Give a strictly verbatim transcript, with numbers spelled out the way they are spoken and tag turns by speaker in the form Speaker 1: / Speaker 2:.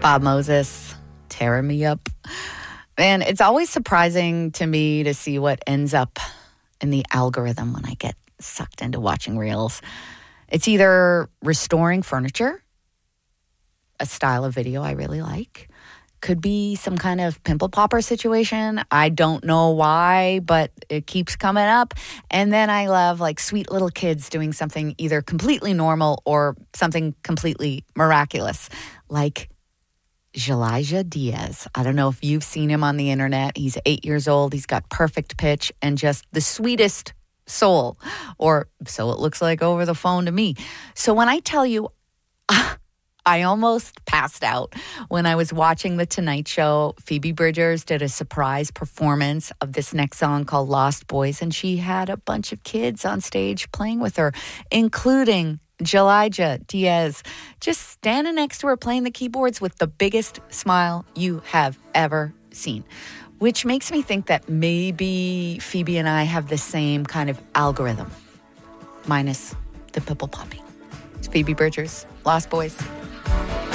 Speaker 1: Bob Moses, tearing me up. And it's always surprising to me to see what ends up in the algorithm when I get sucked into watching reels. It's either restoring furniture, a style of video I really like. Could be some kind of pimple popper situation. I don't know why, but it keeps coming up. And then I love like sweet little kids doing something either completely normal or something completely miraculous, like Elijah Diaz. I don't know if you've seen him on the internet. He's eight years old. He's got perfect pitch and just the sweetest soul, or so it looks like over the phone to me. So when I tell you, I almost passed out when I was watching The Tonight Show. Phoebe Bridgers did a surprise performance of this next song called Lost Boys, and she had a bunch of kids on stage playing with her, including Elijah Diaz, just standing next to her playing the keyboards with the biggest smile you have ever seen, which makes me think that maybe Phoebe and I have the same kind of algorithm, minus the pimple popping. It's Phoebe Bridgers, Lost Boys.